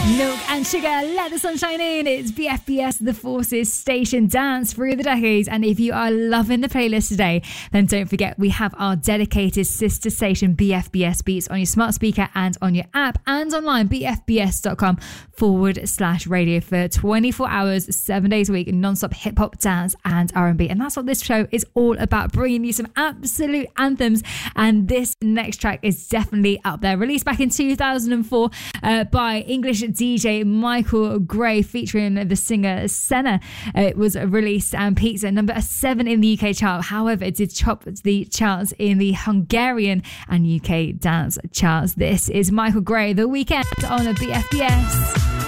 Milk and Sugar, Let the Sun Shine In. It's BFBS The Forces Station Dance through the decades. And if you are loving the playlist today, then don't forget we have our dedicated sister station BFBS Beats on your smart speaker and on your app and online bfbs.com/radio for 24 hours, 7 days a week, non-stop hip-hop, dance and R&B. And that's what this show is all about, bringing you some absolute anthems. And this next track is definitely up there. Released back in 2004 by English DJ Michael Gray featuring the singer Senna. It was released and peaked at number 7 in the UK chart. However, it did top the charts in the Hungarian and UK dance charts. This is Michael Gray, The Weekend on a BFBS.